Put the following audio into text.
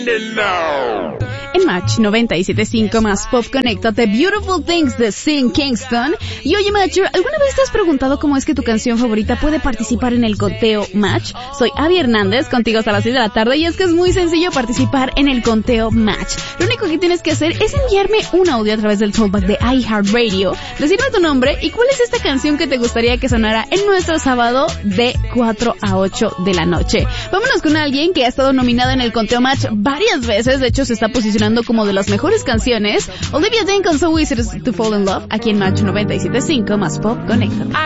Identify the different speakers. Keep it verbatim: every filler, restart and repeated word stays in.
Speaker 1: En Match noventa y siete punto cinco más Pop, conéctate Beautiful Things de Sin Kingston. Y oye, Match, ¿alguna vez te has preguntado cómo es que tu canción favorita puede participar en el conteo Match? Soy Abby Hernández, contigo hasta las seis de la tarde, y es que es muy sencillo participar en el conteo Match. Lo único que tienes que hacer es enviarme un audio a través del talkback de iHeartRadio, decirme tu nombre y cuál es esta canción que te gustaría que sonara en nuestro sábado de cuatro a ocho de la noche. Vámonos con alguien que ha estado nominado en el conteo Match varias veces, de hecho se está posicionando como de las mejores canciones. Olivia Dean con So Easy to Fall in Love, aquí en Match noventa y siete punto cinco más Pop, conéctate.